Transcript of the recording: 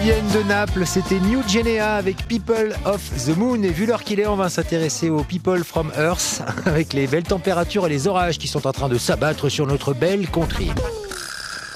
viennent de Naples, c'était New Genea avec People of the Moon. Et vu l'heure qu'il est, on va s'intéresser aux People from Earth avec les belles températures et les orages qui sont en train de s'abattre sur notre belle contrée.